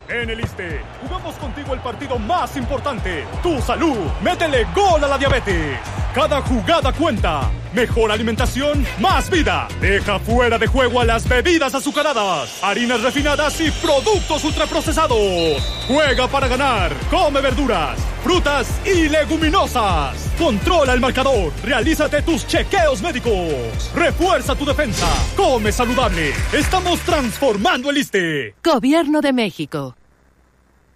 En el ISSSTE, jugamos contigo el partido más importante, tu salud. Métele gol a la diabetes. Cada jugada cuenta. Mejor alimentación, más vida. Deja fuera de juego a las bebidas azucaradas, harinas refinadas y productos ultraprocesados. Juega para ganar. Come verduras, frutas y leguminosas. Controla el marcador. Realízate tus chequeos médicos. Refuerza tu defensa. Come saludable. Estamos transformando el ISSSTE. Gobierno de México.